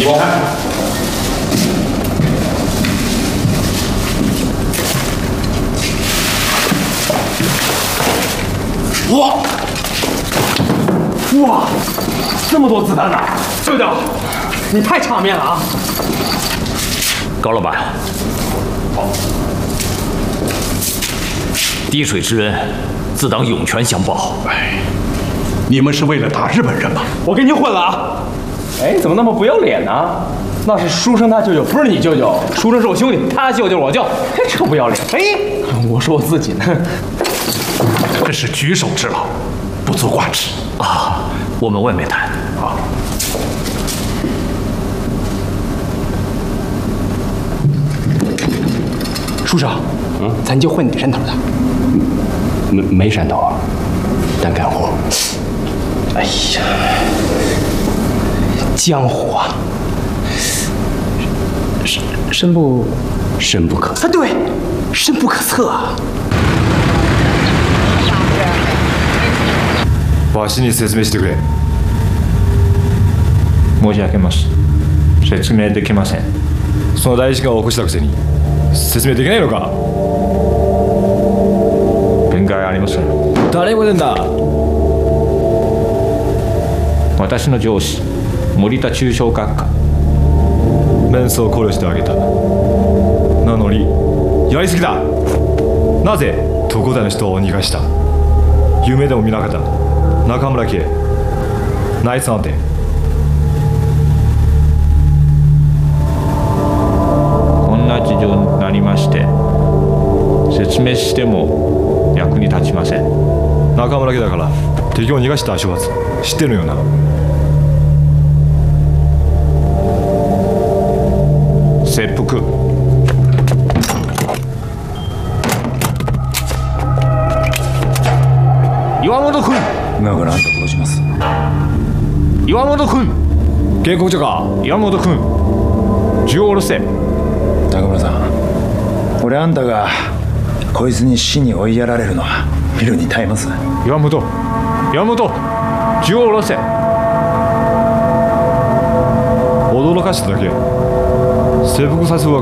光。 哇，这么多子弹呢！舅舅，你太场面了啊！ 高老板， 好， 滴水之恩，自当涌泉相报。 你们是为了打日本人吗？ 我跟您混了啊！哎，怎么那么不要脸呢？那是书生他舅舅，不是你舅舅。书生是我兄弟，他舅舅我舅。嘿，这不要脸！哎，我说我自己呢。 这是举手之劳，不足挂齿啊！我们外面谈。 好。 书生，咱就混你山头的。 没山头啊，但干活。 哎呀，江湖啊，深不可测。对，深不可测啊。 わしに説明してくれ。 申し訳ます。説明できません。 その大事件を起こしたくせに説明できないのか。 弁解ありません。 誰も出んだ。 私の上司森田中小閣下。 メンツを考慮してあげた。なのにやりすぎだ。なぜ特大の人を逃がした。夢でも見なかった中村家ナイツなんて。 こんな事情になりまして説明しても役に立ちません。 中村家だから敵を逃がした処罰知ってるよな。 切腹。岩本君。 今からあんた殺します。 岩本君。 警告書か。 岩本君。銃を下ろせ。 高村さん、俺あんたがこいつに死に追いやられるのは見るに耐えます。 岩本銃を下ろせ。 驚かしただけ。切腹させるわけ